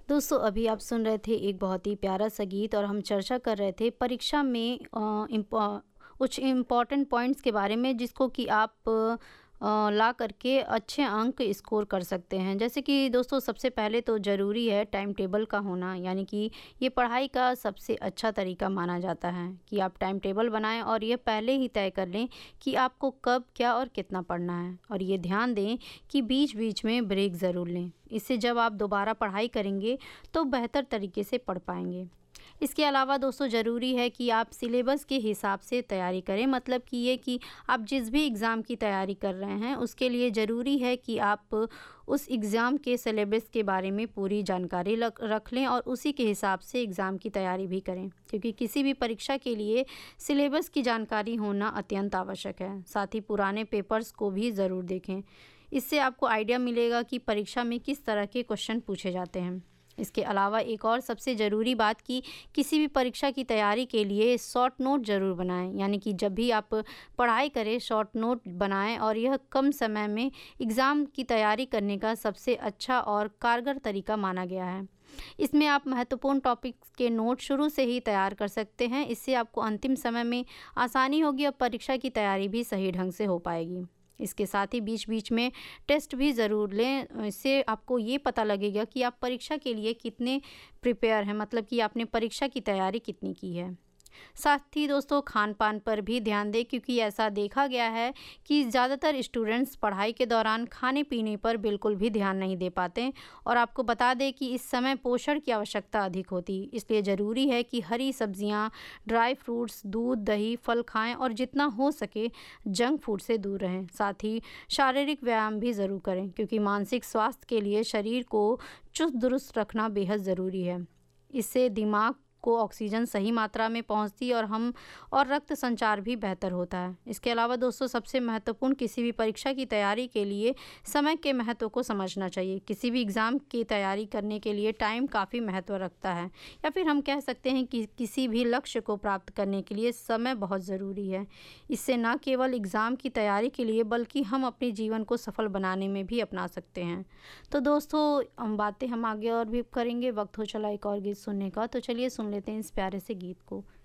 दोस्तों अभी आप सुन रहे थे एक बहुत ही प्यारा सा गीत और हम चर्चा कर रहे थे परीक्षा में कुछ इम्पॉर्टेंट पॉइंट्स के बारे में जिसको कि आप ला करके अच्छे अंक स्कोर कर सकते हैं। जैसे कि दोस्तों सबसे पहले तो ज़रूरी है टाइम टेबल का होना, यानी कि ये पढ़ाई का सबसे अच्छा तरीका माना जाता है कि आप टाइम टेबल बनाएं और ये पहले ही तय कर लें कि आपको कब क्या और कितना पढ़ना है। और ये ध्यान दें कि बीच बीच में ब्रेक ज़रूर लें। इससे जब आप दोबारा पढ़ाई करेंगे तो बेहतर तरीके से पढ़ पाएंगे। इसके अलावा दोस्तों ज़रूरी है कि आप सिलेबस के हिसाब से तैयारी करें, मतलब कि ये कि आप जिस भी एग्ज़ाम की तैयारी कर रहे हैं उसके लिए ज़रूरी है कि आप उस एग्ज़ाम के सिलेबस के बारे में पूरी जानकारी रख लें और उसी के हिसाब से एग्ज़ाम की तैयारी भी करें, क्योंकि किसी भी परीक्षा के लिए सिलेबस की जानकारी होना अत्यंत आवश्यक है। साथ ही पुराने पेपर्स को भी ज़रूर देखें, इससे आपको आइडिया मिलेगा कि परीक्षा में किस तरह के क्वेश्चन पूछे जाते हैं। इसके अलावा एक और सबसे ज़रूरी बात कि किसी भी परीक्षा की तैयारी के लिए शॉर्ट नोट ज़रूर बनाएं, यानी कि जब भी आप पढ़ाई करें शॉर्ट नोट बनाएं और यह कम समय में एग्ज़ाम की तैयारी करने का सबसे अच्छा और कारगर तरीका माना गया है। इसमें आप महत्वपूर्ण टॉपिक्स के नोट शुरू से ही तैयार कर सकते हैं। इससे आपको अंतिम समय में आसानी होगी और परीक्षा की तैयारी भी सही ढंग से हो पाएगी। इसके साथ ही बीच बीच में टेस्ट भी ज़रूर लें, इससे आपको ये पता लगेगा कि आप परीक्षा के लिए कितने प्रिपेयर हैं, मतलब कि आपने परीक्षा की तैयारी कितनी की है। साथ ही दोस्तों खान पान पर भी ध्यान दें, क्योंकि ऐसा देखा गया है कि ज़्यादातर स्टूडेंट्स पढ़ाई के दौरान खाने पीने पर बिल्कुल भी ध्यान नहीं दे पाते। और आपको बता दें कि इस समय पोषण की आवश्यकता अधिक होती, इसलिए ज़रूरी है कि हरी सब्जियां, ड्राई फ्रूट्स, दूध, दही, फल खाएं और जितना हो सके जंक फूड से दूर रहें। साथ ही शारीरिक व्यायाम भी ज़रूर करें, क्योंकि मानसिक स्वास्थ्य के लिए शरीर को चुस्त दुरुस्त रखना बेहद ज़रूरी है। इससे दिमाग को ऑक्सीजन सही मात्रा में पहुंचती और रक्त संचार भी बेहतर होता है। इसके अलावा दोस्तों सबसे महत्वपूर्ण, किसी भी परीक्षा की तैयारी के लिए समय के महत्व को समझना चाहिए। किसी भी एग्ज़ाम की तैयारी करने के लिए टाइम काफ़ी महत्व रखता है, या फिर हम कह सकते हैं कि किसी भी लक्ष्य को प्राप्त करने के लिए समय बहुत ज़रूरी है। इससे न केवल एग्ज़ाम की तैयारी के लिए बल्कि हम अपने जीवन को सफल बनाने में भी अपना सकते हैं। तो दोस्तों बातें हम आगे और भी करेंगे, वक्त हो चला एक और गीत सुनने का, तो चलिए सुन लेते हैं इस प्यारे से गीत को।